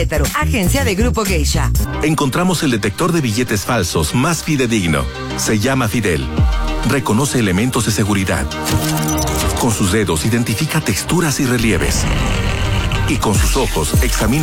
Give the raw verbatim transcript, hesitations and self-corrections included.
Querétaro, agencia de Grupo Geisha. Encontramos el detector de billetes falsos más fidedigno. Se llama Fidel. Reconoce elementos de seguridad. Con sus dedos identifica texturas y relieves. Y con sus ojos examina